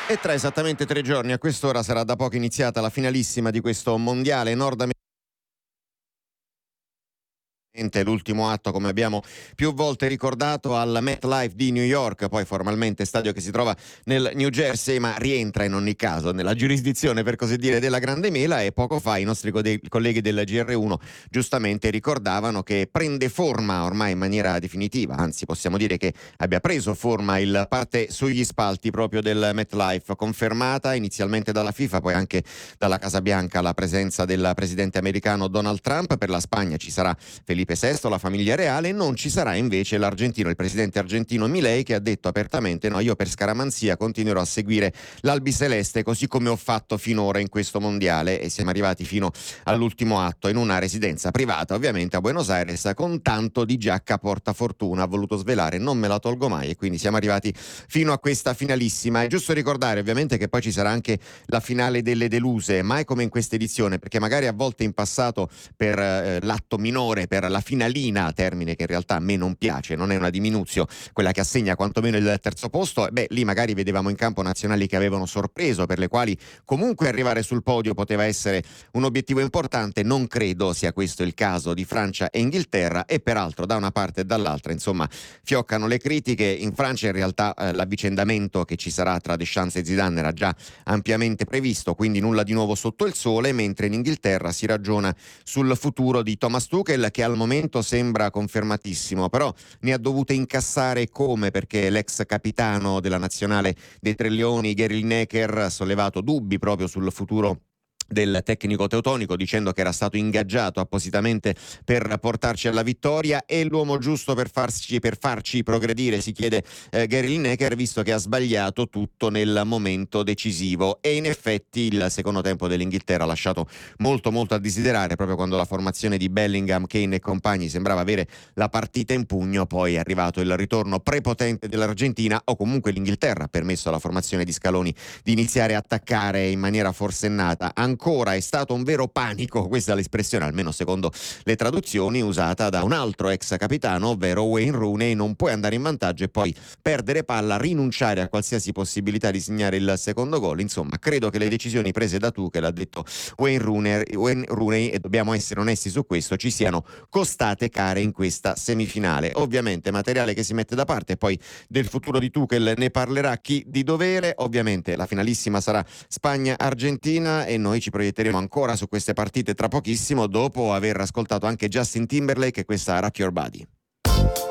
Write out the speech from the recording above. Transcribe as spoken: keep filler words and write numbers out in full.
E tra esattamente tre giorni a quest'ora sarà da poco iniziata la finalissima di questo mondiale nordamericano. L'ultimo atto, come abbiamo più volte ricordato, al MetLife di New York, poi formalmente stadio che si trova nel New Jersey, ma rientra in ogni caso nella giurisdizione, per così dire, della Grande Mela. E poco fa i nostri code- colleghi del G R uno giustamente ricordavano che prende forma ormai in maniera definitiva, anzi possiamo dire che abbia preso forma il parte sugli spalti proprio del MetLife, confermata inizialmente dalla FIFA, poi anche dalla Casa Bianca la presenza del presidente americano Donald Trump. Per la Spagna ci sarà Felipe sesto, la famiglia reale. Non ci sarà invece l'argentino, il presidente argentino Milei, che ha detto apertamente: no, io per scaramanzia continuerò a seguire l'albiceleste così come ho fatto finora in questo mondiale. E siamo arrivati fino all'ultimo atto in una residenza privata, ovviamente a Buenos Aires, con tanto di giacca portafortuna. Ha voluto svelare: non me la tolgo mai. E quindi siamo arrivati fino a questa finalissima. È giusto ricordare ovviamente che poi ci sarà anche la finale delle deluse, mai come in questa edizione, perché magari a volte in passato per eh, l'atto minore, per la finalina, termine che in realtà a me non piace, non è una diminuzio, quella che assegna quantomeno il terzo posto, beh, lì magari vedevamo in campo nazionali che avevano sorpreso, per le quali comunque arrivare sul podio poteva essere un obiettivo importante. Non credo sia questo il caso di Francia e Inghilterra, e peraltro da una parte e dall'altra, insomma, fioccano le critiche. In Francia in realtà eh, l'avvicendamento che ci sarà tra Deschamps e Zidane era già ampiamente previsto, quindi nulla di nuovo sotto il sole, mentre in Inghilterra si ragiona sul futuro di Thomas Tuchel, che al momento sembra confermatissimo, però ne ha dovute incassare come, perché l'ex capitano della nazionale dei Tre Leoni, Gary Lineker, ha sollevato dubbi proprio sul futuro del tecnico teutonico, dicendo che era stato ingaggiato appositamente per portarci alla vittoria. E l'uomo giusto per farci, per farci progredire, si chiede eh, Gary Lineker, visto che ha sbagliato tutto nel momento decisivo. E in effetti il secondo tempo dell'Inghilterra ha lasciato molto molto a desiderare, proprio quando la formazione di Bellingham, Kane e compagni sembrava avere la partita in pugno. Poi è arrivato il ritorno prepotente dell'Argentina, o comunque l'Inghilterra ha permesso alla formazione di Scaloni di iniziare a attaccare in maniera forsennata. Ancora è stato un vero panico, questa è l'espressione, almeno secondo le traduzioni, usata da un altro ex capitano, ovvero Wayne Rooney. Non puoi andare in vantaggio e poi perdere palla, rinunciare a qualsiasi possibilità di segnare il secondo gol. Insomma, credo che le decisioni prese da Tuchel, l'ha detto Wayne Rooney, Wayne Rooney, e dobbiamo essere onesti su questo, ci siano costate care in questa semifinale. Ovviamente materiale che si mette da parte, e poi del futuro di Tuchel ne parlerà chi di dovere. Ovviamente la finalissima sarà Spagna-Argentina e noi ci proietteremo ancora su queste partite tra pochissimo, dopo aver ascoltato anche Justin Timberlake e questa Rock Your Body.